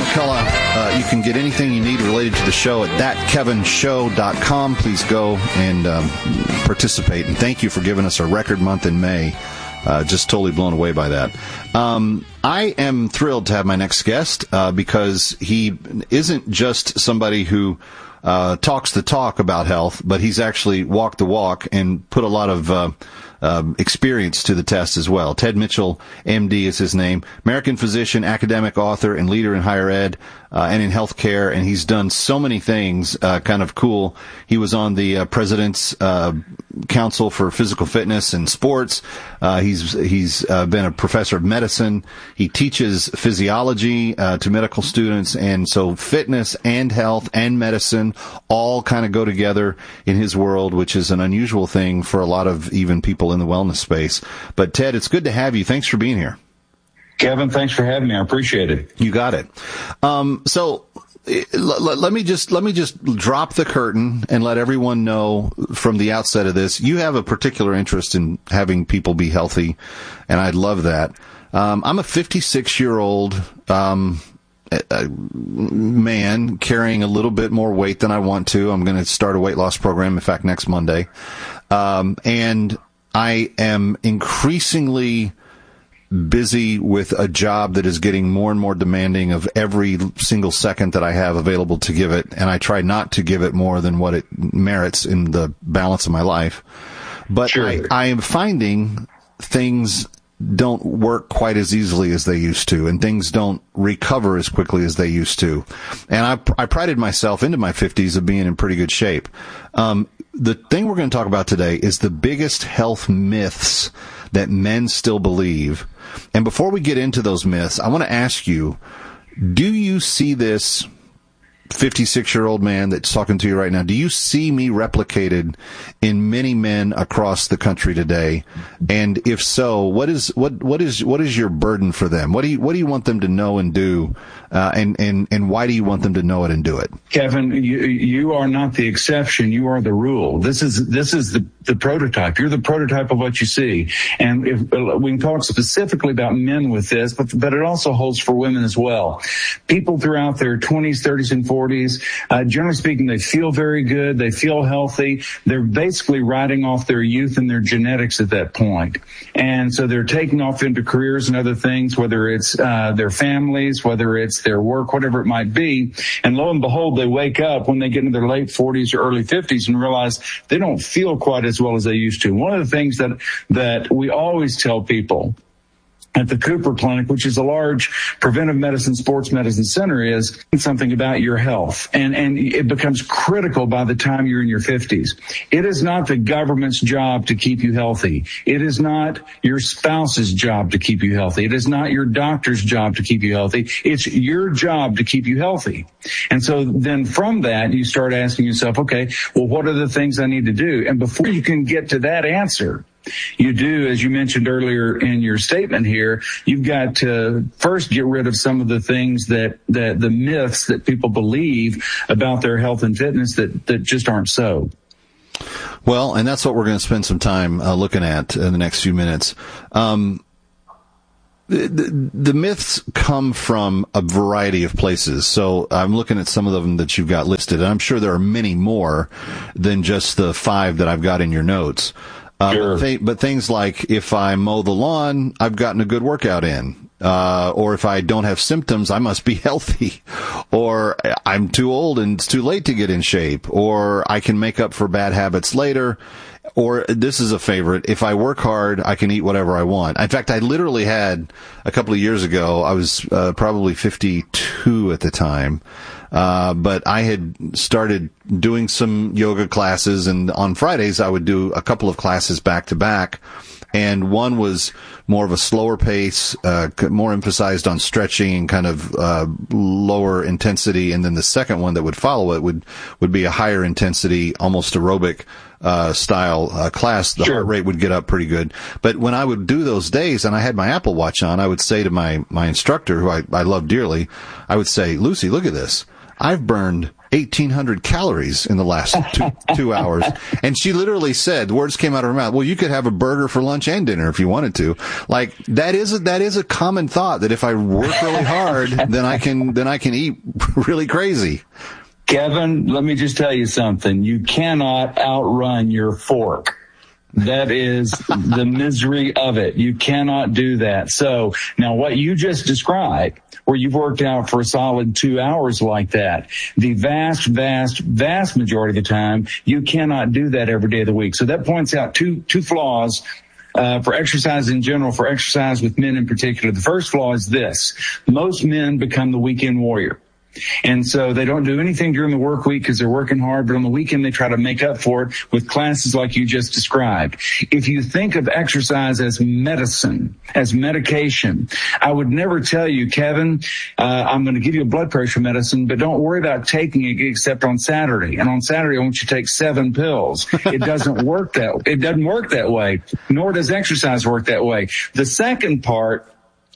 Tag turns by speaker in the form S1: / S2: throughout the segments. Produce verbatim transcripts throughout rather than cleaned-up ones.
S1: McCullough. Uh, you can get anything you need related to the show at that kevin show dot com. Please go and um, participate. And thank you for giving us a record month in May. Uh, just totally blown away by that. Um, I am thrilled to have my next guest uh, because he isn't just somebody who uh, talks the talk about health, but he's actually walked the walk and put a lot of uh, uh, experience to the test as well. Ted Mitchell, M D is his name, American physician, academic author, and leader in higher ed uh, and in healthcare, and he's done so many things uh, kind of cool. He was on the uh, President's uh, Council for Physical Fitness and Sports. Uh, he's he's uh, been a professor of medicine. He teaches physiology uh, to medical students, and so fitness and health and medicine all kind of go together in his world, which is an unusual thing for a lot of even people in the wellness space. But Ted, it's good to have you. Thanks for being here.
S2: Kevin, thanks for having me. I appreciate it.
S1: You got it. Um, so let, let me just let me just drop the curtain and let everyone know from the outset of this, you have a particular interest in having people be healthy, and I love that. Um, I'm a fifty-six-year-old um, man carrying a little bit more weight than I want to. I'm going to start a weight loss program, in fact, next Monday. Um, and I am increasingly busy with a job that is getting more and more demanding of every single second that I have available to give it, and I try not to give it more than what it merits in the balance of my life. But
S2: sure.
S1: I, I am finding things don't work quite as easily as they used to, and things don't recover as quickly as they used to. And I, I prided myself into my fifties of being in pretty good shape. Um, the thing we're going to talk about today is the biggest health myths that men still believe. And before we get into those myths, I want to ask you, do you see this fifty-six-year-old man that's talking to you right now, do you see me replicated in many men across the country today? And if so, what is what what is what is your burden for them? What do you what do you want them to know and do? Uh, and, and, and why do you want them to know it and do it?
S2: Kevin, you, you are not the exception. You are the rule. This is, this is the, the prototype. You're the prototype of what you see. And if we can talk specifically about men with this, but, but it also holds for women as well. People throughout their twenties, thirties, and forties, uh, generally speaking, they feel very good. They feel healthy. They're basically riding off their youth and their genetics at that point. And so they're taking off into careers and other things, whether it's, uh, their families, whether it's their work, whatever it might be. And lo and behold, they wake up when they get into their late forties or early fifties and realize they don't feel quite as well as they used to. One of the things that, that we always tell people at the Cooper Clinic, which is a large preventive medicine, sports medicine center, is something about your health. And, and it becomes critical by the time you're in your fifties. It is not the government's job to keep you healthy. It is not your spouse's job to keep you healthy. It is not your doctor's job to keep you healthy. It's your job to keep you healthy. And so then from that, you start asking yourself, okay, well, what are the things I need to do? And before you can get to that answer, you do, as you mentioned earlier in your statement here, you've got to first get rid of some of the things that, that the myths that people believe about their health and fitness that, that just aren't so.
S1: Well, and that's what we're going to spend some time uh, looking at in the next few minutes. Um, the, the, the myths come from a variety of places. So I'm looking at some of them that you've got listed, and I'm sure there are many more than just the five that I've got in your notes. Uh,
S2: sure.
S1: but, th- but things like if I mow the lawn, I've gotten a good workout in. Uh, or if I don't have symptoms, I must be healthy. Or I'm too old and it's too late to get in shape. Or I can make up for bad habits later. Or this is a favorite. If I work hard, I can eat whatever I want. In fact, I literally had a couple of years ago, I was uh, probably fifty-two at the time. Uh, but I had started doing some yoga classes, and on Fridays I would do a couple of classes back to back. And one was more of a slower pace, uh, more emphasized on stretching and kind of, uh, lower intensity. And then the second one that would follow it would, would be a higher intensity, almost aerobic, uh, style, uh, class. The
S2: sure.
S1: heart rate would get up pretty good. But when I would do those days and I had my Apple Watch on, I would say to my, my instructor, who I, I love dearly, I would say, Lucy, look at this. I've burned eighteen hundred calories in the last two, two hours. And she literally said, words came out of her mouth, well, you could have a burger for lunch and dinner if you wanted to. Like, that is a, that is a common thought, that if I work really hard, then I can, then I can eat really crazy.
S2: Kevin, let me just tell you something. You cannot outrun your fork. That is the misery of it. You cannot do that. So now what you just described, where you've worked out for a solid two hours like that, the vast, vast, vast majority of the time, you cannot do that every day of the week. So that points out two, two flaws Uh, for exercise in general, for exercise with men in particular. The first flaw is this. Most men become the weekend warrior. And so they don't do anything during the work week because they're working hard, but on the weekend they try to make up for it with classes like you just described. If you think of exercise as medicine, as medication, I would never tell you, Kevin, uh, I'm going to give you a blood pressure medicine, but don't worry about taking it except on Saturday. And on Saturday, I want you to take seven pills. It doesn't work that, it doesn't work that way, nor does exercise work that way. The second part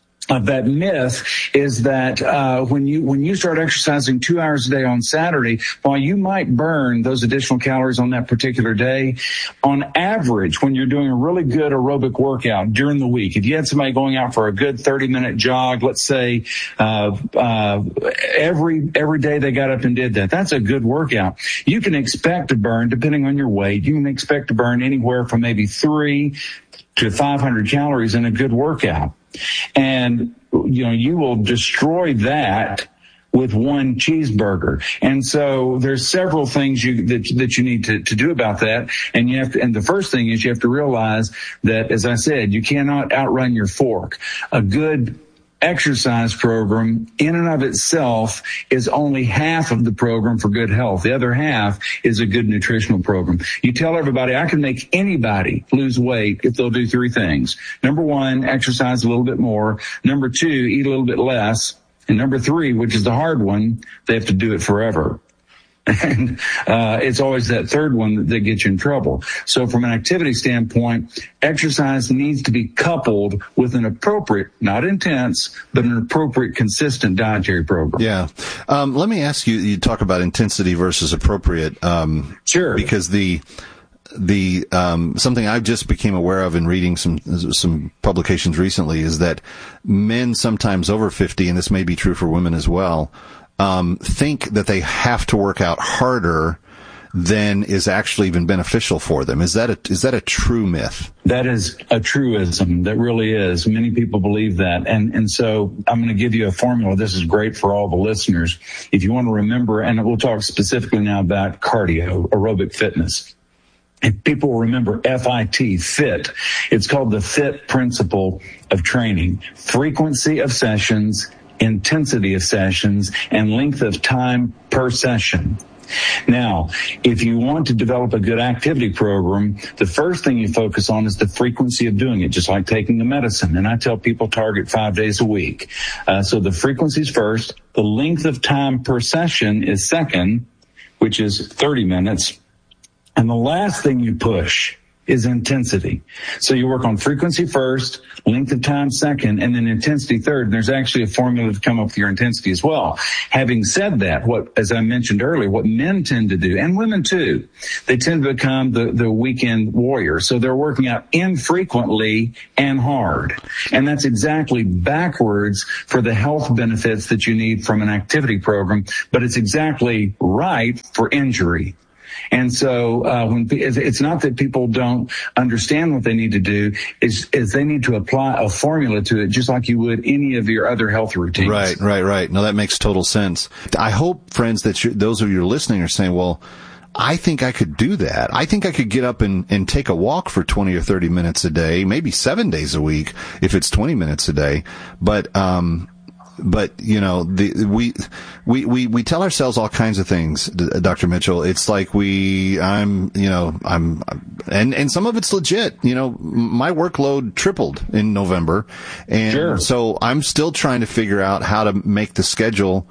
S2: of that myth is that uh when you when you start exercising two hours a day on Saturday, while you might burn those additional calories on that particular day, on average, when you're doing a really good aerobic workout during the week, if you had somebody going out for a good thirty minute jog, let's say uh uh every every day they got up and did that, that's a good workout. You can expect to burn, depending on your weight, you can expect to burn anywhere from maybe three to five hundred calories in a good workout. And, you know, you will destroy that with one cheeseburger. And so there's several things you, that, that you need to, to do about that. And you have to, and the first thing is you have to realize that, as I said, you cannot outrun your fork. A good exercise program in and of itself is only half of the program for good health. The other half is a good nutritional program. You tell everybody, I can make anybody lose weight if they'll do three things. Number one, exercise a little bit more. Number two, eat a little bit less. And number three, which is the hard one, they have to do it forever. And uh it's always that third one that, that gets you in trouble. So from an activity standpoint, exercise needs to be coupled with an appropriate, not intense, but an appropriate, consistent dietary program.
S1: Yeah. Um, let me ask you, you talk about intensity versus appropriate. Um,
S2: sure.
S1: Because the, the, um, something I've just became aware of in reading some, some publications recently is that men sometimes over fifty, and this may be true for women as well, Um, think that they have to work out harder than is actually even beneficial for them. Is that a, is that a true myth?
S2: That is a truism. That really is. Many people believe that. And, and so I'm going to give you a formula. This is great for all the listeners. If you want to remember, and we'll talk specifically now about cardio, aerobic fitness. If people remember F I T, FIT, it's called the FIT principle of training. Frequency of sessions, intensity of sessions, and length of time per session. Now, if you want to develop a good activity program, the first thing you focus on is the frequency of doing it, just like taking the medicine. And I tell people target five days a week. Uh, so the frequency is first. The length of time per session is second, which is thirty minutes. And the last thing you push is intensity. So you work on frequency first, length of time second, and then intensity third. And there's actually a formula to come up with your intensity as well. Having said that, what, as I mentioned earlier, what men tend to do, and women too, they tend to become the, the weekend warrior. So they're working out infrequently and hard. And that's exactly backwards for the health benefits that you need from an activity program, but it's exactly right for injury. And so, uh, when it's not that people don't understand what they need to do, is, is they need to apply a formula to it, just like you would any of your other health routines.
S1: Right, right, right. No, that makes total sense. I hope, friends, that you, those of you who are listening are saying, well, I think I could do that. I think I could get up and, and take a walk for twenty or thirty minutes a day, maybe seven days a week if it's twenty minutes a day. But, um, But, you know, the, we, we, we, we tell ourselves all kinds of things, Doctor Mitchell. It's like we, I'm, you know, I'm, and, and some of it's legit. You know, my workload tripled in November. And
S2: sure.
S1: So I'm still trying to figure out how to make the schedule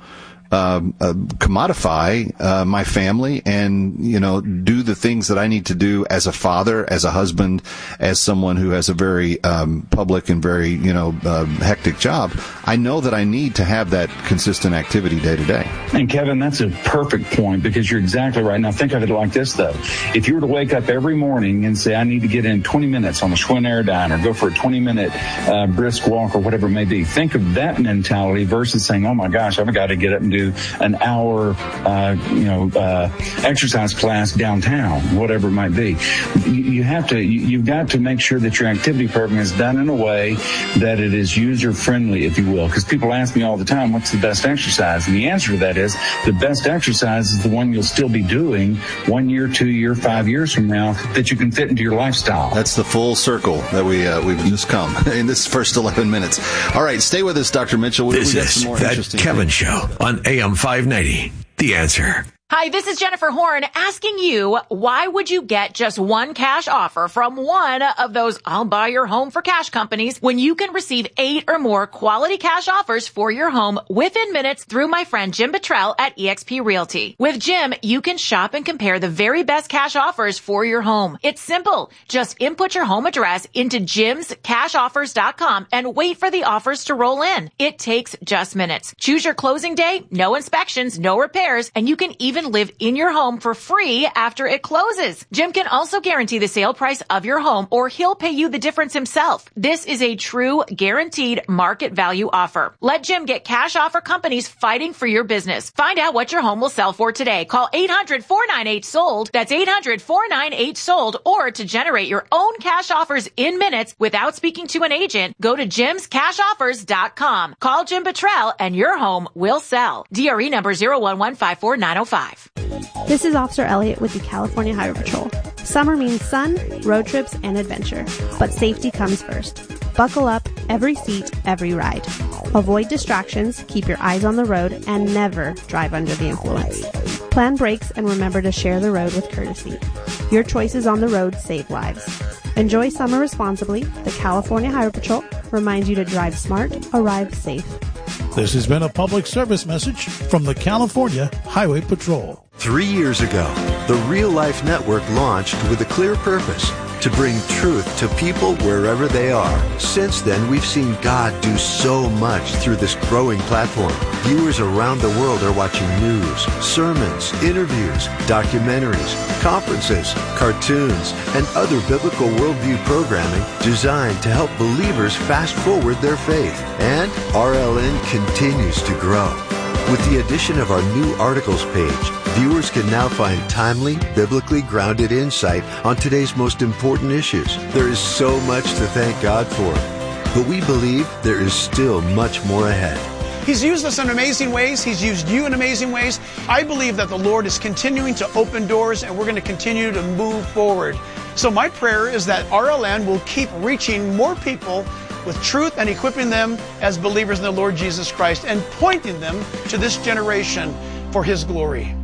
S1: um, uh, commodify uh, my family and, you know, do the things that I need to do as a father, as a husband, as someone who has a very um, public and very, you know, uh, hectic job. I know that I need to have that consistent activity day to day.
S2: And Kevin, that's a perfect point, because you're exactly right. Now think of it like this, though. If you were to wake up every morning and say, I need to get in twenty minutes on the Schwinn Airdyne, or go for a twenty minute uh, brisk walk, or whatever it may be, think of that mentality versus saying, oh my gosh, I've got to get up and do an hour, uh, you know, uh, exercise class downtown, whatever it might be. You, you have to, you, you've got to make sure that your activity program is done in a way that it is user friendly, if you will. Because people ask me all the time, what's the best exercise? And the answer to that is the best exercise is the one you'll still be doing one year, two year, five years from now that you can fit into your lifestyle.
S1: That's the full circle that we, uh, we've just come in this first eleven minutes. All right, stay with us, Doctor Mitchell. We,
S3: this
S1: we got
S3: is
S1: some more
S3: That Kevin
S1: things.
S3: Show on A M five ninety. The Answer.
S4: Hi, this is Jennifer Horn asking you, why would you get just one cash offer from one of those I'll buy your home for cash companies when you can receive eight or more quality cash offers for your home within minutes through my friend Jim Bottrell at eXp Realty. With Jim, you can shop and compare the very best cash offers for your home. It's simple. Just input your home address into jims cash offers dot com and wait for the offers to roll in. It takes just minutes. Choose your closing day, no inspections, no repairs, and you can even live in your home for free after it closes. Jim can also guarantee the sale price of your home, or he'll pay you the difference himself. This is a true guaranteed market value offer. Let Jim get cash offer companies fighting for your business. Find out what your home will sell for today. Call eight hundred, four nine eight, sold. That's eight hundred, four nine eight, sold. Or to generate your own cash offers in minutes without speaking to an agent, go to jims cash offers dot com. Call Jim Bottrell and your home will sell. D R E number zero one one five four nine zero five.
S5: This is Officer Elliott with the California Highway Patrol. Summer means sun, road trips, and adventure. But safety comes first. Buckle up, every seat, every ride. Avoid distractions, keep your eyes on the road, and never drive under the influence. Plan brakes and remember to share the road with courtesy. Your choices on the road save lives. Enjoy summer responsibly. The California Highway Patrol reminds you to drive smart, arrive safe.
S6: This has been a public service message from the California Highway Patrol.
S7: Three years ago, the Real Life Network launched with a clear purpose: to bring truth to people wherever they are. Since then, we've seen God do so much through this growing platform. Viewers around the world are watching news, sermons, interviews, documentaries, conferences, cartoons, and other biblical worldview programming designed to help believers fast forward their faith. And R L N continues to grow. With the addition of our new articles page, viewers can now find timely, biblically grounded insight on today's most important issues. There is so much to thank God for, but we believe there is still much more ahead.
S8: He's used us in amazing ways. He's used you in amazing ways. I believe that the Lord is continuing to open doors, and we're going to continue to move forward. So my prayer is that R L N will keep reaching more people with truth and equipping them as believers in the Lord Jesus Christ and pointing them to this generation for His glory.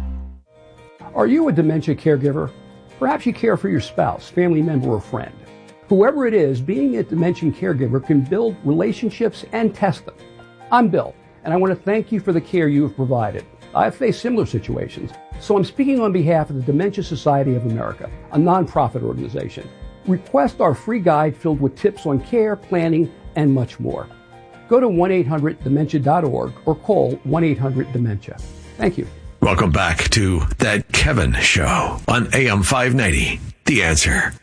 S9: Are you a dementia caregiver? Perhaps you care for your spouse, family member, or friend. Whoever it is, being a dementia caregiver can build relationships and test them. I'm Bill, and I want to thank you for the care you have provided. I've faced similar situations, so I'm speaking on behalf of the Dementia Society of America, a nonprofit organization. Request our free guide filled with tips on care, planning, and much more. Go to one eight hundred dementia dot org or call one eight hundred dementia. Thank you.
S3: Welcome back to That Kevin Show on A M five ninety. The Answer.